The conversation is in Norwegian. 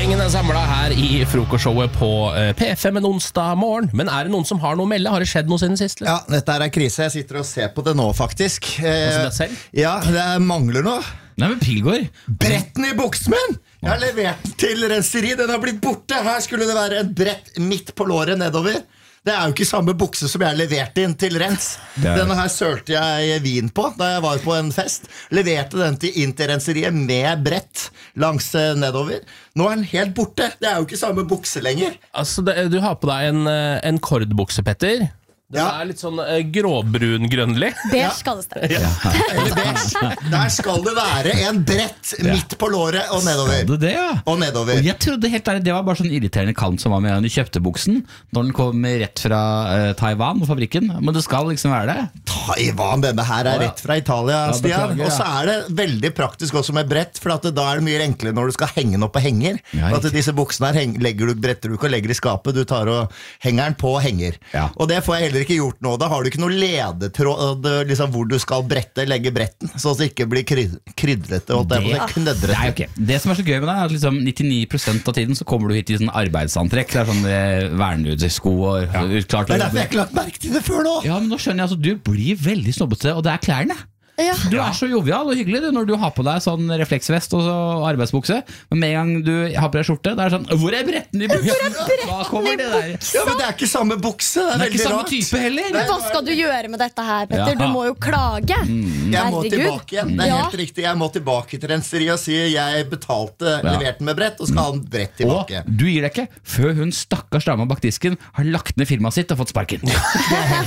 Gjengen samlet her I frokostshowet på P5 en onsdag morgen. Men det noen som har noe å melde? Har det skjedd noe siden sist? Ja, dette krise. Jeg sitter og ser på det nå, faktisk. Altså deg selv? Ja, det mangler noe. Nei, men Pilgaard. Bretten I buksen min! Jeg har levert den til renseri. Den har blitt borte. Her skulle det være et brett midt på låret nedover. Det jo ikke samme bukse som jeg leverte inn til rens. Denne her sølte jeg vin på da jeg var på en fest. Leverte den inn til renseriet med brett langs nedover. Nå den helt borte. Det jo ikke samme bukse lenger. Altså, du har på deg en kordbukse, Petter. Det litt sånn gråbrun-grønnlig. Beige kalles det. Eller beige. Der skal det være en brett midt på låret og nedover. Skal det det, ja? Og nedover. Og jeg trodde helt ærlig, det var bare sånn irriterende kant som var med når du kjøpte buksen, når den kom rett fra Taiwan og fabrikken. Men det skal liksom være det. Taiwan, denne her rett fra Italia, Stian. Og så det veldig praktisk også med brett, for at da det mye enklere når du skal henge den opp på henger. At disse buksene her bretter du ikke og legger I skapet, du tar og henger den på henger. Og det får jeg heller ikke gjort nå. Da har du ikke noe ledetråd liksom, hvor du skal legge bretten, så det ikke blir krydrete og knødrete. Okay. Det som så gøy med det at liksom 99% av tiden så kommer du hit I sånn arbeidsantrekk. Det sånn verneutsko og utklart. Det derfor jeg ikke lagt merke til det før nå. Ja, men nå skjønner jeg altså, du blir veldig snobbete, og det klærne. Ja. Du så jovial og hyggelig når du har på deg sånn refleksvest og så arbeidsbukse, men med en gang du har på deg skjorte, det sånn, hvor bretten I buksen? Hva kommer det der? Ja, men det ikke samme bukse, det ikke samme rart. type heller. Men hva skal du gjøre med dette her, Petter? Du må jo klage. Jeg må tilbake igjen, det helt riktig. Jeg må tilbake til renseriet og si jeg betalte, leverte med brett, og skal ha en brett tilbake. Og du gir deg ikke før hun stakkars dama bak disken har lagt ned firmaet sitt og fått sparken.